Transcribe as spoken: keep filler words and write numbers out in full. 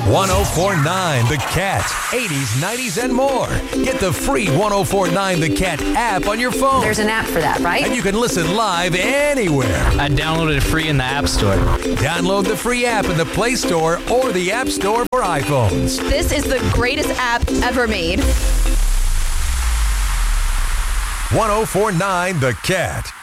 ten forty-nine The Cat, eighties, nineties, and more. Get the free ten forty-nine The Cat app on your phone. There's an app for that, right? And you can listen live anywhere. I downloaded it free in the App Store. Download the free app in the Play Store or the App Store for iPhones. This is the greatest app ever made. ten forty-nine The Cat.